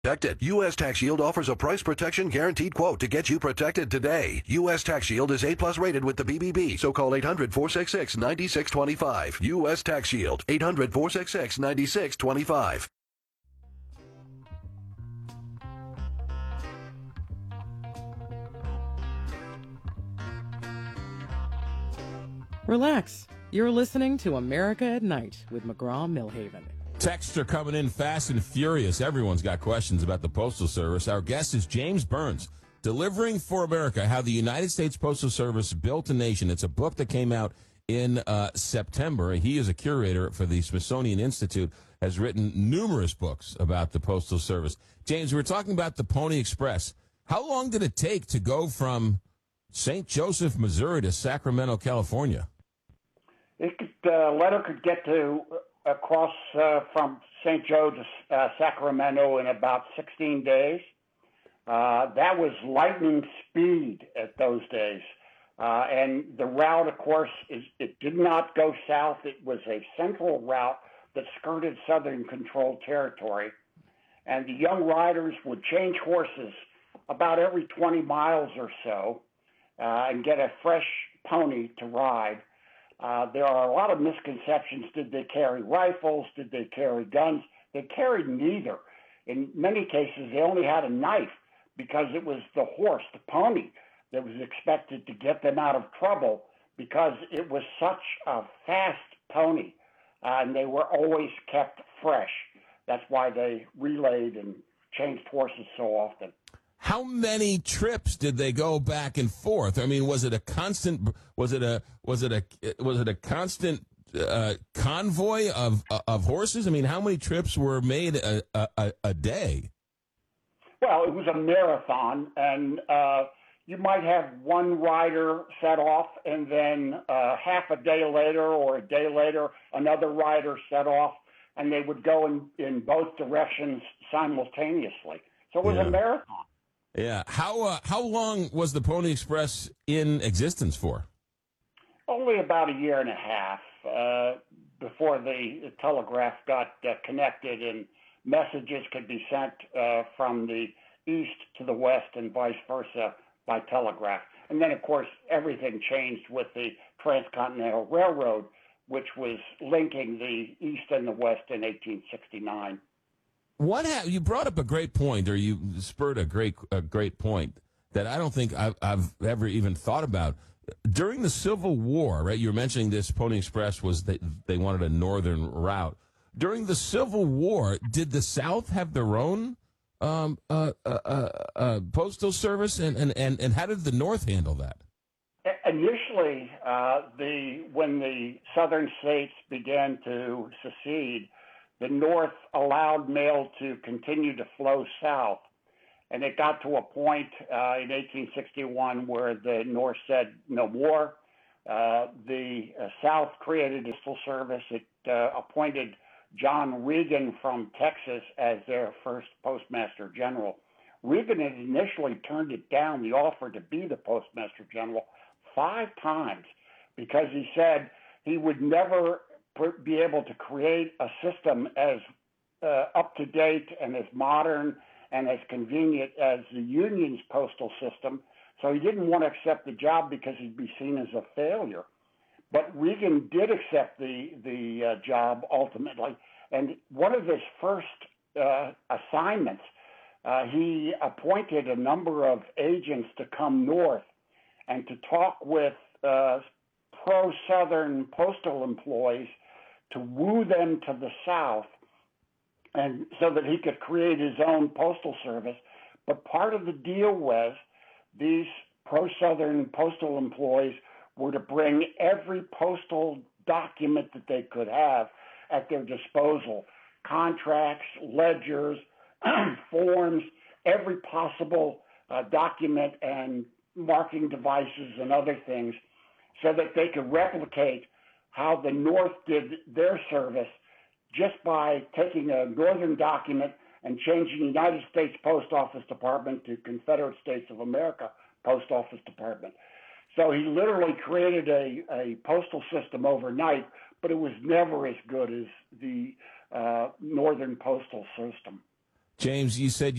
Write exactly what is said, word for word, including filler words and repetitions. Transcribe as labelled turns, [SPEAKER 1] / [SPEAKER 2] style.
[SPEAKER 1] Protected. U S Tax Shield offers a price protection guaranteed quote to get you protected today. U S Tax Shield is A plus rated with the B B B, so call eight hundred, four six six, nine six two five. U S Tax Shield, eight hundred, four six six, nine six two five.
[SPEAKER 2] Relax. You're listening to America at Night with McGraw-Milhaven.
[SPEAKER 3] Texts are coming in fast and furious. Everyone's got questions about the Postal Service. Our guest is James Burns, Delivering for America, How the United States Postal Service Built a Nation. It's a book that came out in uh, September. He is a curator for the Smithsonian Institute, has written numerous books about the Postal Service. James, we were talking about the Pony Express. How long did it take to go from Saint Joseph, Missouri to Sacramento, California?
[SPEAKER 4] It could, uh, letter could get to across uh, from Saint Joe to uh, Sacramento in about sixteen days. Uh, that was lightning speed at those days. Uh, and the route, of course, is it did not go south. It was a central route that skirted Southern controlled territory. And the young riders would change horses about every twenty miles or so uh, and get a fresh pony to ride. Uh, there are a lot of misconceptions. Did they carry rifles? Did they carry guns? They carried neither. In many cases, they only had a knife because it was the horse, the pony, that was expected to get them out of trouble because it was such a fast pony, uh, and they were always kept fresh. That's why they relayed and changed horses so often.
[SPEAKER 3] How many trips did they go back and forth? I mean, was it a constant? Was it a? Was it a? Was it a constant uh, convoy of of horses? I mean, how many trips were made a a, a day?
[SPEAKER 4] Well, it was a marathon, and uh, you might have one rider set off, and then uh, half a day later or a day later, another rider set off, and they would go in, in both directions simultaneously. So it was
[SPEAKER 3] Yeah.
[SPEAKER 4] a marathon.
[SPEAKER 3] Yeah. How uh, how long was the Pony Express in existence for?
[SPEAKER 4] Only about a year and a half uh, before the telegraph got uh, connected and messages could be sent uh, from the east to the west and vice versa by telegraph. And then, of course, everything changed with the Transcontinental Railroad, which was linking the east and the west in eighteen sixty-nine.
[SPEAKER 3] What ha- you brought up a great point, or you spurred a great a great point that I don't think I've, I've ever even thought about. During the Civil War, right? You were mentioning this Pony Express was that they wanted a northern route. During the Civil War, did the South have their own um, uh, uh, uh, uh, postal service, and, and, and, and how did the North handle that?
[SPEAKER 4] Initially, uh, the when the southern states began to secede, the North allowed mail to continue to flow south. And it got to a point uh, in eighteen sixty-one where the North said no more. Uh, the uh, South created a postal service. It uh, appointed John Regan from Texas as their first postmaster general. Regan had initially turned it down, the offer to be the postmaster general, five times because he said he would never be able to create a system as uh, up-to-date and as modern and as convenient as the Union's postal system. So he didn't want to accept the job because he'd be seen as a failure. But Regan did accept the, the uh, job ultimately. And one of his first uh, assignments, uh, he appointed a number of agents to come north and to talk with uh, pro-Southern postal employees to woo them to the South, and so that he could create his own postal service. But part of the deal was these pro-Southern postal employees were to bring every postal document that they could have at their disposal, contracts, ledgers, forms, every possible uh, document and marking devices and other things, so that they could replicate how the North did their service just by taking a northern document and changing the United States Post Office Department to Confederate States of America Post Office Department. So he literally created a, a postal system overnight, but it was never as good as the uh, northern postal system.
[SPEAKER 3] James, you said